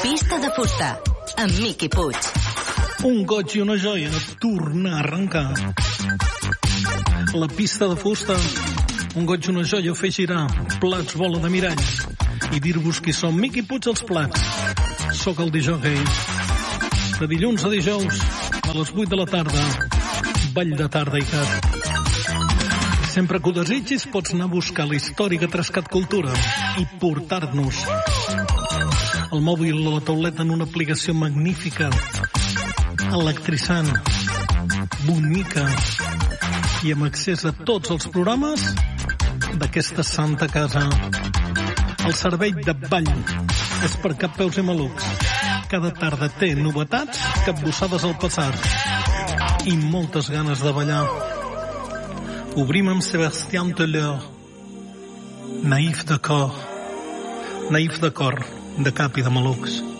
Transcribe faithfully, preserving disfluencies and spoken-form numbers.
Pista de fusta, amb Miqui Puig. Un goig i una joia tornar a arrencar. La pista de fusta, un goig i una joia fer girar plats bola de mirall i dir-vos qui som. Miqui Puig als plats. Soc el disjockey. De dilluns a dijous a les vuit de la tarda, ball de tarda i cat. Sempre que ho desitgis pots anar a buscar la històrica Trascat Cultura i portar-nos el mòbil o la tauleta en una aplicació magnífica, electritzant, bonica i amb accés a tots els programes d'aquesta santa casa. El servei de ball és per cap peus i malucs. Cada tarda té novetats, capbussades al passat i moltes ganes de ballar. Obrim amb Sébastien Tellier, Naïf de cor, naïf de cor, de cap i de malucs.